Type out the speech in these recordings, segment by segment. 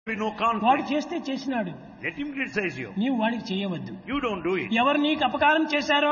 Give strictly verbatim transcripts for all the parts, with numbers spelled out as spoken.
be no వాడు conflict. చేస్తే చేసినాడు, Let him criticize you. నీవు వాడికి చేయవద్దు. You don't do it. ఎవరు నీకు అపకారం చేశారో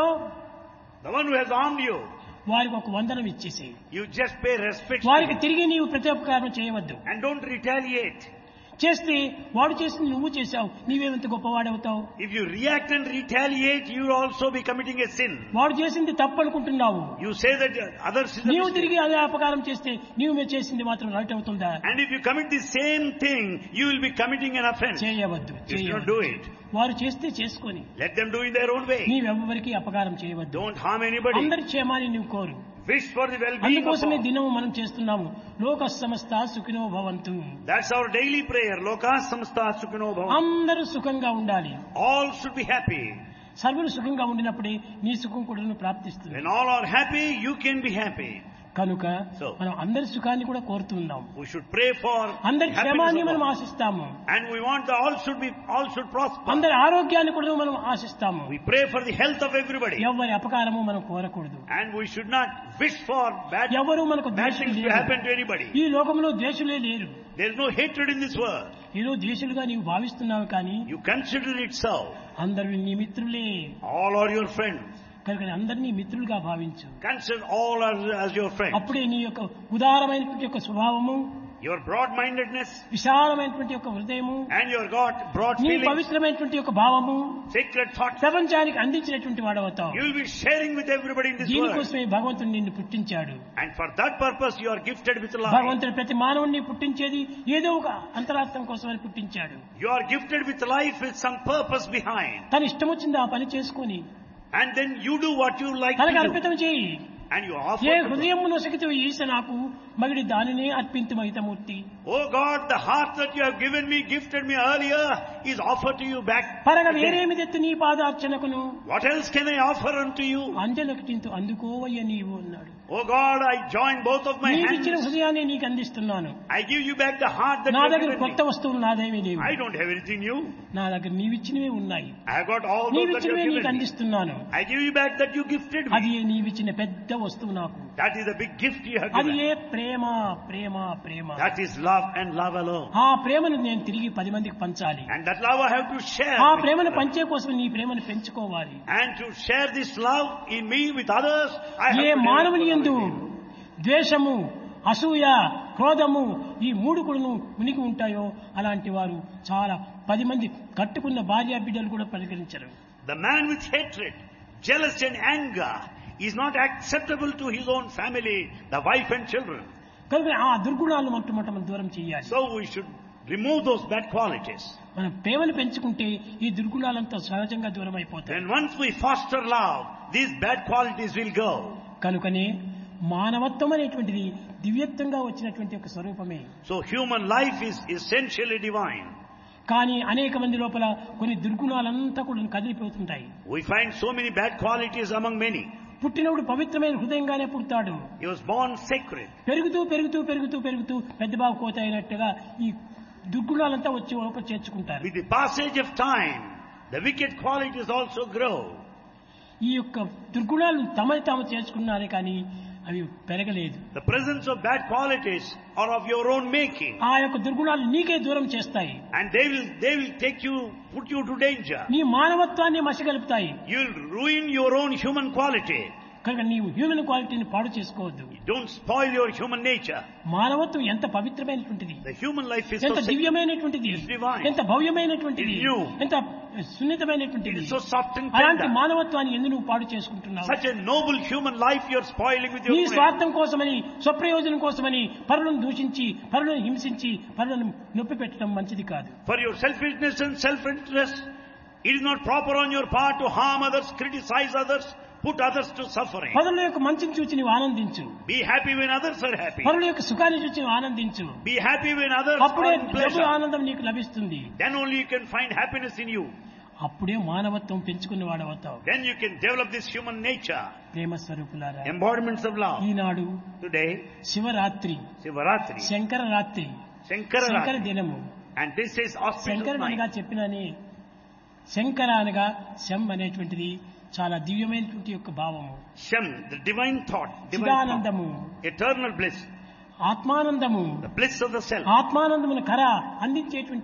The one who has harmed you, వారికి ఒక వందనం ఇచ్చేసేయి. you just pay respect to వారికి him తిరిగి నీవు ప్రత్యుపకారం చేయవద్దు. and don't retaliate. చేస్తే వాడు చేసింది నువ్వు చేశావు, నీవేమంత గొప్పవాడవుతావు. If you react and retaliate, you will also be committing a sin. వాడు చేసింది తప్పు అనుకుంటున్నావు, You say that others is a నీవు mistake. తిరిగి అదే అపకారం చేస్తే నీవు మీరు చేసింది మాత్రం రైట్ అవుతుందా? And if you commit the same thing, you will be committing an offense. చేయవద్దు, You should not చేయవద్దు. do it. వారు చేస్తే చేసుకొని Let them do in their own way. నీవెవ్వరికి అపకారం చేయవద్దు. Don't harm anybody. అందరి క్షేమాన్ని నువ్వు కోరు. Wish for the well-being of అందుకోసమే all. దినము మనం చేస్తున్నాము లోక సమస్త సుఖినో భవంతు. That's our daily prayer. Loka samsta sukhino bhavantu. అందరూ సుఖంగా ఉండాలి. All should be happy. సర్వులు సుఖంగా ఉండినప్పుడే నీ సుఖం కూడా ప్రాప్తిస్తుంది. When all are happy, you can be happy. కనుక So, మనం అందరి సుఖాన్ని కూడా కోరుతున్నాం. we should pray for అందరి happiness క్షేమాన్ని of మనం all. ఆశిస్తాము. And we want the all should be all should prosper. అందరి ఆరోగ్యాన్ని కూడా మనం ఆశిస్తాము. We pray for the health of everybody. ఎవరి అపకారము మనం కోరకూడదు. And we should not wish for bad, ఎవరు మనకు bad ద్వేషులు things to లేరు. happen to anybody. ఈ లోకంలో ద్వేషులే లేరు. There is no hatred in this world. ఏదో ద్వేషులుగా నీవు భావిస్తున్నావు కానీ You consider it so. అందరూ నీ మిత్రులే. All are your friends. కనుక అందరినీ మిత్రులుగా భావించు. Consider all as, as your friends. అప్పుడే నీ యొక్క ఉదారమైనటువంటి యొక్క స్వభావము, Your broad-mindedness విశాలమైనటువంటి యొక్క హృదయము, and your God broad నీ feelings, పవిత్రమైనటువంటి యొక్క భావము sacred thoughts. ప్రపంచానికి అందించినటువంటి వాడవుతావు. You will be sharing with everybody in this world. దీనికోసమే భగవంతుడు నిన్ను పుట్టించాడు. And for that purpose you are gifted with life. భగవంతుడు ప్రతి మానవుడిని పుట్టించేది ఏదో ఒక అంతరార్థం కోసమని పుట్టించాడు. You are gifted with life with some purpose behind. తన ఇష్టం వచ్చింది ఆ పని చేసుకొని And then you do what you like తనకు to do. అర్పితం చేయి. And you offer A to God. హృదయము నొసగితే ఈశ నాకు మగిడి దానినే అర్పింతు మహితమూర్తి. Oh God, the heart that you have given me, gifted me earlier, is offered to you back. పరగ again. వేరేమి తెత్తు నీ పాదార్చనకును What else can I offer unto you? అంజనకటింతు అందుకోవయ్య నీవు అన్నాడు. Oh God, I join both of my నీకిచ్చిన hands. హృదయాన్ని నీకు అందిస్తున్నాను. I give you back the heart that నా you have దగ్గర given కొత్త me. వస్తువులు నాదేమీ లేవు. I don't have anything new. నా దగ్గర నీవిచ్చినవే ఉన్నాయి. I have got all those that you నీవిచ్చినవే have నీకు given me. అందిస్తున్నాను. I give you back that you gifted అది me. ఏ నీవిచ్చిన పెద్ద వస్తువు నాకు. That is a big gift you have అది given. A Prema Prema Prema. That is love and love alone. ఆ ప్రేమను నేను తిరిగి పది మందికి పంచాలి. And that love I have to share. ఆ with ప్రేమను others. పంచే కోసం నీ ప్రేమను పెంచుకోవాలి. And to share this love in me with others, I have A to మానవుని develop యందు love in you. ద్వేషము, అసూయ, క్రోధము ఈ మూడు కూడాను మునిగి ఉంటాయో అలాంటి వారు చాలా పది మంది కట్టుకున్న భార్య బిడ్డలు కూడా పరిగణించరు. The man with hatred, jealousy and anger is not acceptable to his own family, the wife and children. కనుక ఆ దుర్గుణాలను మొట్టమొదట మనం దూరం చేయాలి. So we should remove those bad qualities. మనం ప్రేమను పెంచుకుంటే ఈ దుర్గుణాలంతా సహజంగా దూరం అయిపోతాయి. Then once we foster love, these bad qualities will go. కనుకనే మానవత్వం అనేటువంటిది దివ్యత్వంగా వచ్చినటువంటి ఒక స్వరూపమే. So human life is essentially divine. కానీ అనేక మంది లోపల కొన్ని దుర్గుణాలంతా కూడా కదిలిపోతుంటాయి. We find so many bad qualities among many. పుట్టినప్పుడు పవిత్రమైన హృదయంగానే పుడతాడు. He was born sacred. పెరుగుతూ పెరుగుతూ పెరుగుతూ పెరుగుతూ పెద్ద బాబు కోత అయినట్టుగా ఈ దుర్గుణాలంతా వచ్చి లోపల చేర్చుకుంటారు. With the passage of time, the wicked qualities also grow. ఈ యొక్క దుర్గుణాలు తమని తాము చేర్చుకున్నారే కానీ అవి పెరగలేదు. The presence of bad qualities are of your own making. ఆ యొక్క దుర్గుణాలు నీకే దూరం చేస్తాయి. And they will, they will take you, put you to danger. నీ మానవత్వాన్ని మసిగలుపుతాయి. You will ruin your own human quality. కనుక నీవు హ్యూమన్ క్వాలిటీని పాడు చేసుకోవద్దు. Don't spoil your human nature. మానవత్వం ఎంత పవిత్రమైనటువంటిది, The human life is so ఎంత sacred. దివ్యమైనటువంటిది, It's divine. ఎంత భవ్యమైనటువంటిది, It's new. ఎంత సున్నితమైనటువంటిది. It is so soft and అలాంటి tender. మానవత్వాన్ని ఎందుకు నువ్వు పాడు చేసుకుంటున్నావు? Such a noble human life you are spoiling with your నీ own nature. స్వార్థం కోసమని, స్వప్రయోజనం కోసమని పరులను దూషించి, పరులను హింసించి, పరులను నొప్పి పెట్టడం మంచిది కాదు. For your selfishness and self-interest, it is not proper on your part to harm others, criticize others, put others to suffering. పరుల యొక్క మంచిని చూచి నీవు ఆనందించు. Be happy when others are happy. పరుల యొక్క సుఖాన్ని చూచి నీవు ఆనందించు. Be happy when others అప్పుడే are in డబ్బు pleasure. ఆనందం నీకు లభిస్తుంది. Then only you can find happiness in you. అప్పుడే మానవత్వం పెంచుకున్న వాడవుతావు. Then you can develop this human nature. ప్రేమ స్వరూపులారా, Embodiments of love. Eenadu Today, Shivaratri, Sivaratri, Shankara రాత్రి, Shankara శంకర Ratri. దినము. And this is auspicious శంకరుడు అనగా night. చెప్పినని శంకర అనగా శం అనేటువంటిది చాలా దివ్యమైనటువంటి యొక్క భావము. Shem, the divine thought, divine thought, చిదానందము, eternal bliss, ఆత్మానందము, the bliss of the self. ఆత్మానందమును కర అందించేటువంటి